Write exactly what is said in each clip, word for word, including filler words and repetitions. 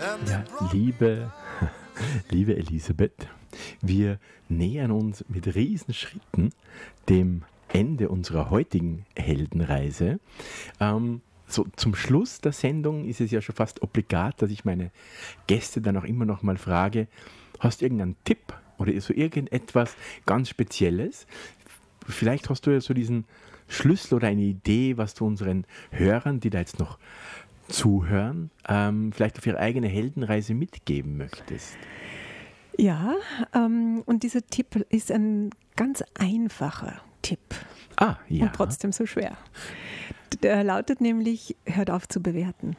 Ja, liebe, liebe Elisabeth, wir nähern uns mit Riesenschritten dem Ende unserer heutigen Heldenreise. Ähm, so zum Schluss der Sendung ist es ja schon fast obligat, dass ich meine Gäste dann auch immer noch mal frage, hast du irgendeinen Tipp oder so irgendetwas ganz Spezielles? Vielleicht hast du ja so diesen Schlüssel oder eine Idee, was du unseren Hörern, die da jetzt noch zuhören, ähm, vielleicht auf ihre eigene Heldenreise mitgeben möchtest. Ja, ähm, und dieser Tipp ist ein ganz einfacher Tipp. Ah, ja. Und trotzdem so schwer. Der lautet nämlich, hört auf zu bewerten.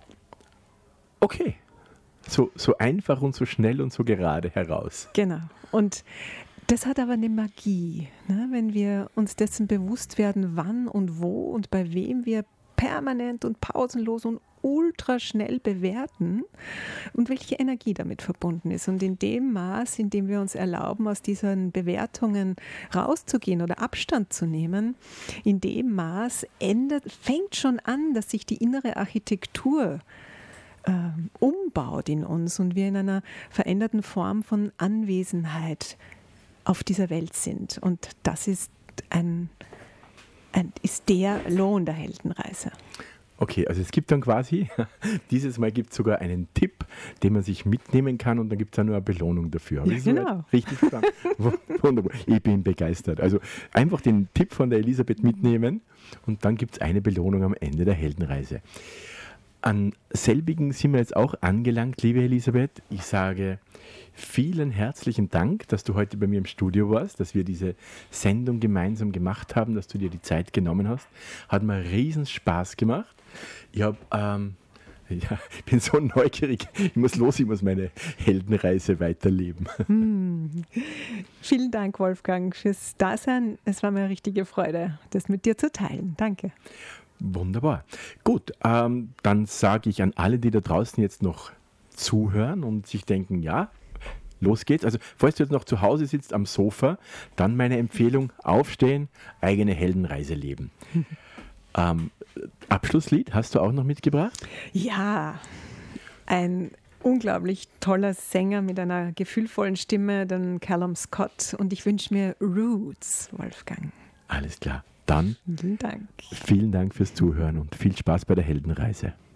Okay. So, so einfach und so schnell und so gerade heraus. Genau. Und das hat aber eine Magie, ne? Wenn wir uns dessen bewusst werden, wann und wo und bei wem wir permanent und pausenlos und ultra schnell bewerten und welche Energie damit verbunden ist. Und in dem Maß, in dem wir uns erlauben, aus diesen Bewertungen rauszugehen oder Abstand zu nehmen, in dem Maß ändert, fängt schon an, dass sich die innere Architektur äh, umbaut in uns und wir in einer veränderten Form von Anwesenheit auf dieser Welt sind. Und das ist ein ist der Lohn der Heldenreise. Okay, also es gibt dann quasi, dieses Mal gibt es sogar einen Tipp, den man sich mitnehmen kann und dann gibt es dann nur eine Belohnung dafür. Habe ja, ich genau. So richtig verstanden? Wunderbar, ich bin begeistert. Also einfach den Tipp von der Elisabeth mitnehmen und dann gibt es eine Belohnung am Ende der Heldenreise. An selbigen sind wir jetzt auch angelangt, liebe Elisabeth. Ich sage vielen herzlichen Dank, dass du heute bei mir im Studio warst, dass wir diese Sendung gemeinsam gemacht haben, dass du dir die Zeit genommen hast. Hat mir riesen Spaß gemacht. Ich hab, ähm, ja, bin so neugierig. Ich muss los, ich muss meine Heldenreise weiterleben. Hm. Vielen Dank, Wolfgang, fürs Dasein. Es war mir eine richtige Freude, das mit dir zu teilen. Danke. Wunderbar. Gut, ähm, dann sage ich an alle, die da draußen jetzt noch zuhören und sich denken, ja, los geht's. Also falls du jetzt noch zu Hause sitzt am Sofa, dann meine Empfehlung, aufstehen, eigene Heldenreise leben. ähm, Abschlusslied hast du auch noch mitgebracht? Ja, ein unglaublich toller Sänger mit einer gefühlvollen Stimme, den Callum Scott. Und ich wünsche mir Roots, Wolfgang. Alles klar. Dann vielen Dank. Vielen Dank fürs Zuhören und viel Spaß bei der Heldenreise.